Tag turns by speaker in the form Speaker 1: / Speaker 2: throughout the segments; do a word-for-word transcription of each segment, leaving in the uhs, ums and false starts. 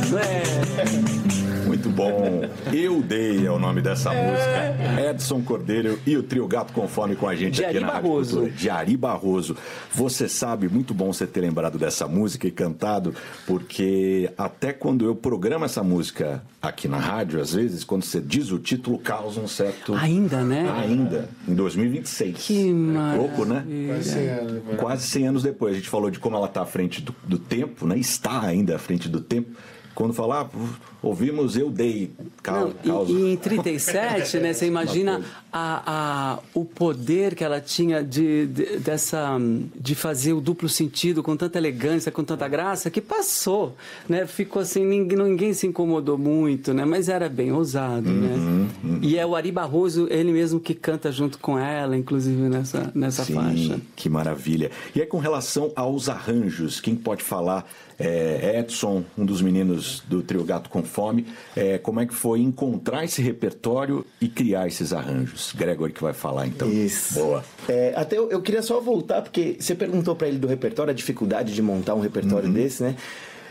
Speaker 1: É.
Speaker 2: Muito bom. Eu Dei é o nome dessa é. música. Edson Cordeiro e o trio Gato com Fome com a gente
Speaker 1: de
Speaker 2: aqui
Speaker 1: Ari
Speaker 2: na
Speaker 1: Barroso.
Speaker 2: Rádio Cultura. De Ari Barroso. Você sabe, muito bom você ter lembrado dessa música e cantado, porque até quando eu programo essa música aqui na rádio, às vezes, quando você diz o título, causa um certo...
Speaker 1: Ainda, né?
Speaker 2: Ainda, em dois mil e vinte e seis.
Speaker 1: Que maravilha.
Speaker 2: Pouco, né?
Speaker 3: Quase cem anos depois.
Speaker 2: Quase cem anos depois. A gente falou de como ela está à frente do, do tempo, né? Está ainda à frente do tempo. Quando falar, ah, ouvimos Eu Dei. Cal,
Speaker 1: Não, e, e em trinta e sete, né, você imagina a, a, o poder que ela tinha de, de, dessa, de fazer o duplo sentido com tanta elegância, com tanta graça, que passou, né? Ficou assim, ninguém, ninguém se incomodou muito, né? Mas era bem ousado,
Speaker 2: uhum,
Speaker 1: né?
Speaker 2: Uhum.
Speaker 1: E é o Ari Barroso, ele mesmo que canta junto com ela, inclusive nessa, nessa
Speaker 2: Sim,
Speaker 1: faixa.
Speaker 2: Que maravilha. E aí, com relação aos arranjos, quem pode falar? É, Edson, um dos meninos do trio Gato com Fome, é, como é que foi encontrar esse repertório e criar esses arranjos? Gregory que vai falar, então.
Speaker 4: Isso.
Speaker 2: Boa.
Speaker 4: É, até eu, eu queria só voltar, porque você perguntou para ele do repertório, a dificuldade de montar um repertório uhum. desse, né?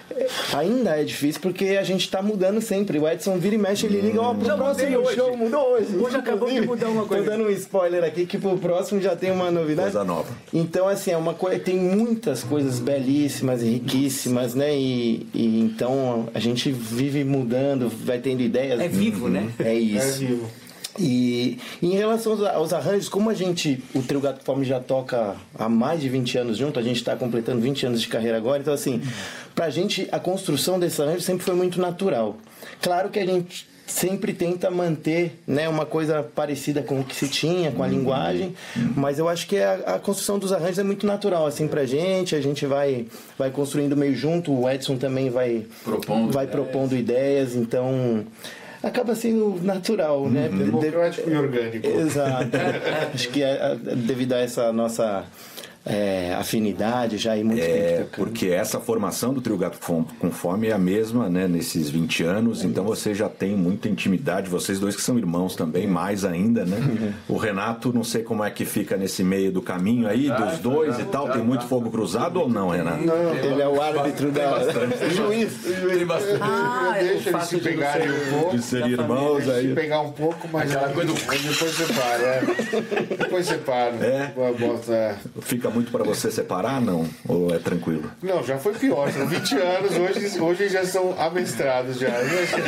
Speaker 4: Ainda é difícil porque a gente tá mudando sempre. O Edson vira e mexe, ele liga, ó, oh, pro já próximo hoje. show mudou hoje.
Speaker 1: Hoje acabou de mudar uma coisa.
Speaker 4: Tô dando um spoiler aqui que pro próximo já tem uma novidade.
Speaker 2: Coisa nova.
Speaker 4: Então, assim, é uma coisa, tem muitas coisas belíssimas e riquíssimas, né? E, e então a gente vive mudando, vai tendo ideias.
Speaker 1: É vivo, né?
Speaker 4: É isso.
Speaker 3: É vivo.
Speaker 4: E em relação aos, aos arranjos, como a gente, o Trio Gato Fome já toca há mais de vinte anos junto, a gente está completando vinte anos de carreira agora, então assim, pra gente a construção desse arranjo sempre foi muito natural. Claro que a gente sempre tenta manter, né, uma coisa parecida com o que se tinha, com a linguagem, mas eu acho que a, a construção dos arranjos é muito natural, assim, pra gente, a gente vai, vai construindo meio junto, o Edson também vai propondo, vai ideias. propondo ideias, então... acaba sendo natural, né?
Speaker 3: Democrático de... e orgânico.
Speaker 4: Exato. Acho que é, devido a essa nossa é, afinidade já aí muito
Speaker 2: é,
Speaker 4: tempo.
Speaker 2: Porque essa formação do Trio Gato com Fome é a mesma, né? Nesses vinte anos, é então isso. Você já tem muita intimidade, vocês dois que são irmãos também, mais ainda, né? Uhum. O Renato, não sei como é que fica nesse meio do caminho aí, ah, dos dois e tal, tem muito fogo cruzado ou não, Renato?
Speaker 4: Não, ele é o árbitro da... juiz.
Speaker 3: Tem bastante. Ah, deixa eles se pegarem um pouco.
Speaker 2: De ser irmãos aí.
Speaker 3: Pegar um pouco, mas aquela coisa do... depois separa, é. Depois separa.
Speaker 2: É?
Speaker 3: Bota...
Speaker 2: Fica muito para você separar, não? Ou é tranquilo?
Speaker 3: Não, já foi pior. São vinte anos, hoje, hoje já são amestrados já.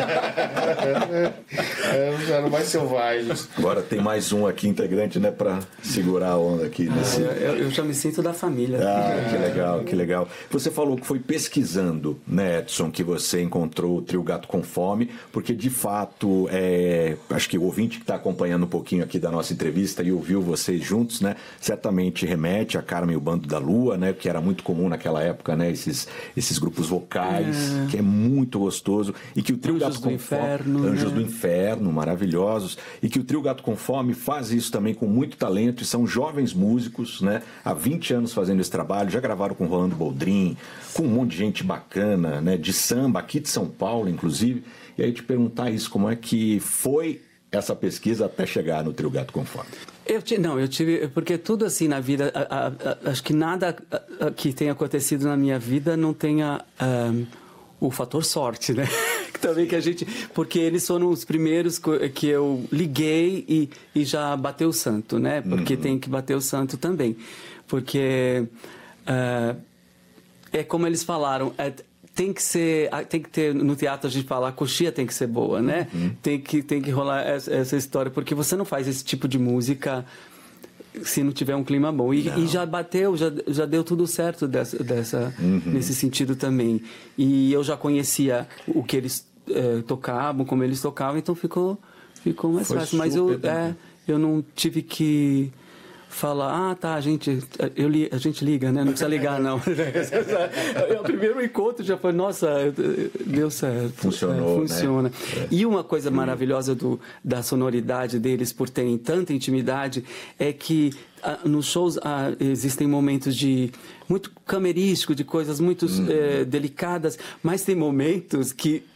Speaker 3: Já não mais selvagens.
Speaker 2: Agora tem mais um aqui integrante, né, para segurar a onda aqui. Nesse...
Speaker 1: Ah, eu, eu já me sinto da família.
Speaker 2: Ah, que legal, que legal. Você falou que foi pesquisando, né, Edson, que você encontrou o Trio Gato com Fome, porque de fato, é... acho que o ouvinte que está acompanhando um pouquinho aqui da nossa entrevista e ouviu vocês juntos, né, certamente remete a Carmen e o Bando da Lua, né, que era muito comum naquela época, né, esses, esses grupos vocais, é. que é muito gostoso, e que o Trio
Speaker 1: Anjos
Speaker 2: Gato com
Speaker 1: do Inferno,
Speaker 2: Fome, Anjos
Speaker 1: né?
Speaker 2: do Inferno, maravilhosos, e que o Trio Gato com Fome faz isso também com muito talento, e são jovens músicos, né, há vinte anos fazendo esse trabalho, já gravaram com Rolando Boldrin, com um monte de gente bacana, né, de samba, aqui de São Paulo, inclusive, e aí te perguntar isso, como é que foi essa pesquisa até chegar no Trio Gato com Fome?
Speaker 1: Eu tive, não, eu tive, porque tudo assim na vida, a, a, a, acho que nada a, a, que tenha acontecido na minha vida não tenha um, o fator sorte, né? Também que a gente, porque eles foram os primeiros que eu liguei e, e já bateu o santo, né? Porque uhum. tem que bater o santo também, porque uh, é como eles falaram, é, tem que ser, tem que ter, no teatro a gente fala, a coxinha tem que ser boa, né? Uhum. Tem que, tem que rolar essa, essa história, porque você não faz esse tipo de música se não tiver um clima bom. E, e já bateu, já, já deu tudo certo dessa, dessa, uhum. nesse sentido também. E eu já conhecia o que eles é, tocavam, como eles tocavam, então ficou, ficou mais
Speaker 2: Foi
Speaker 1: fácil. Mas eu, é, eu não tive que... falar, ah, tá, a gente, eu li, a gente liga, né? Não precisa ligar, não. O primeiro encontro já foi, nossa, deu certo.
Speaker 2: Funcionou,
Speaker 1: é, funciona.
Speaker 2: Né?
Speaker 1: E uma coisa maravilhosa do, da sonoridade deles, por terem tanta intimidade, é que ah, nos shows ah, existem momentos de muito camerístico, de coisas muito uhum. eh, delicadas, mas tem momentos que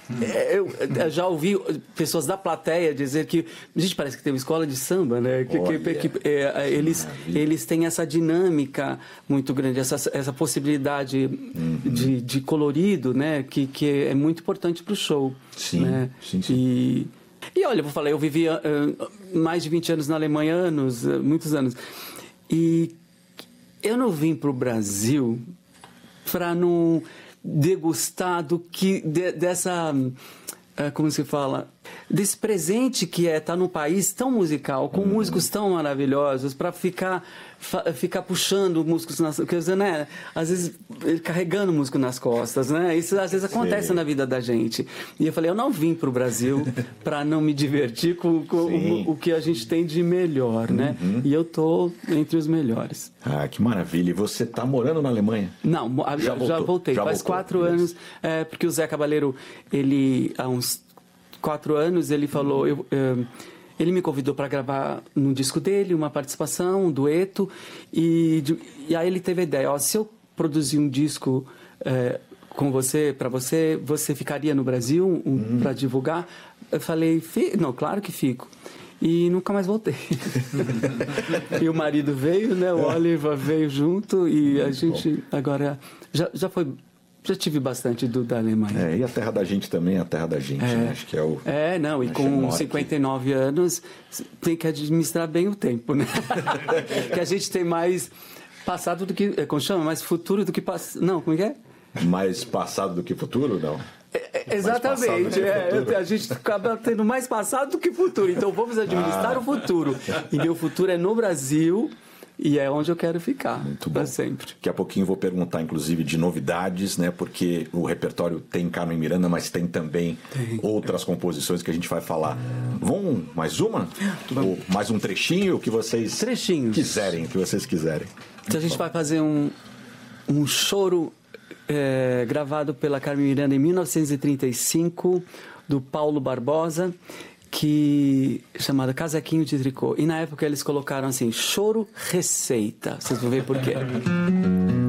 Speaker 1: Eu, eu já ouvi pessoas da plateia dizer que a gente parece que tem uma escola de samba, né? Que, que, que é, eles, eles têm essa dinâmica muito grande, essa, essa possibilidade uhum. de, de colorido, né? Que, que é muito importante para o show.
Speaker 2: Sim,
Speaker 1: né?
Speaker 2: sim, sim.
Speaker 1: E, e olha, eu vou falar, eu vivi uh, mais de vinte anos na Alemanha, anos, uh, muitos anos. E eu não vim para o Brasil para não degustar do que de, dessa uh, como se fala, desse presente que é estar num país tão musical, com uhum. músicos tão maravilhosos, para ficar fa, ficar puxando músicos nas, quer dizer, né, às vezes carregando músico nas costas, né? Isso às vezes acontece Sim. na vida da gente. E eu falei, eu não vim para o Brasil para não me divertir com, com o, o que a gente tem de melhor, uhum. né? E eu tô entre os melhores.
Speaker 2: Ah, que maravilha! E você tá morando na Alemanha?
Speaker 1: Não, já, já voltei. Já Faz voltou. quatro Beleza. anos, é, porque o Zé Cabaleiro, ele há uns quatro anos, ele falou, eu, eu, ele me convidou para gravar num disco dele, uma participação, um dueto, e, e aí ele teve a ideia, ó, se eu produzir um disco é, com você, para você, você ficaria no Brasil um, uhum. para divulgar? Eu falei, não, claro que fico. E nunca mais voltei. E o marido veio, né? O Oliver veio junto e a gente agora já, já foi... Já tive bastante do da Alemanha.
Speaker 2: É, e a terra da gente também é a terra da gente, é, né? Acho que é o...
Speaker 1: É, não, e com cinquenta e nove aqui. Anos tem que administrar bem o tempo, né? Que a gente tem mais passado do que... Como chama? Mais futuro do que passado... Não, como é que é?
Speaker 2: Mais passado do que futuro, não?
Speaker 1: É, exatamente, é, a gente acaba tendo mais passado do que futuro, então vamos administrar ah. o futuro. E meu futuro é no Brasil... E é onde eu quero ficar, para sempre.
Speaker 2: Daqui a pouquinho vou perguntar, inclusive, de novidades, né? Porque o repertório tem Carmen Miranda, mas tem também tem. outras composições que a gente vai falar. Vamos mais uma? Ou mais um trechinho que vocês
Speaker 1: Trechinhos.
Speaker 2: quiserem, que vocês quiserem.
Speaker 1: Então a gente vai fazer um, um choro é, gravado pela Carmen Miranda em mil novecentos e trinta e cinco, do Paulo Barbosa, que chamada Casaquinho de Tricô. E na época eles colocaram assim, choro receita. Vocês vão ver por quê.